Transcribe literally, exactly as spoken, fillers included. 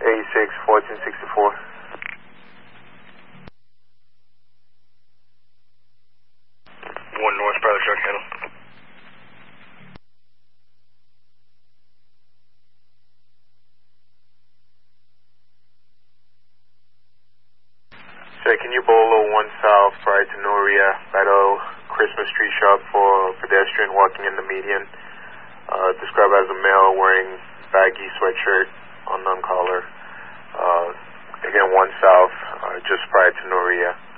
eighty-six, fourteen sixty-four. One North, Brother Truck Handle. Sir, can you bolo one south prior to Noria, battle Christmas tree shop for pedestrian walking in the median? Uh, described as a male wearing baggy sweatshirt, unknown collar. Uh, again, one south, uh, just prior to Noria.